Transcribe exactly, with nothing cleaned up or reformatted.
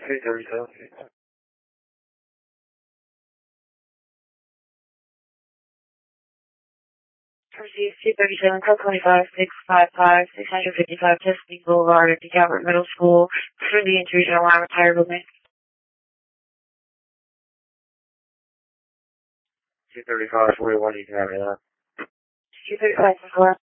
two thirty-seven. Proceed two thirty-seven, code twenty-five, six five five, six fifty-five, Chesapeake Boulevard at the Calvert Middle School, through the intrusion alarm retire building. two thirty-five, forty-one, you can have that. two thirty-five, four.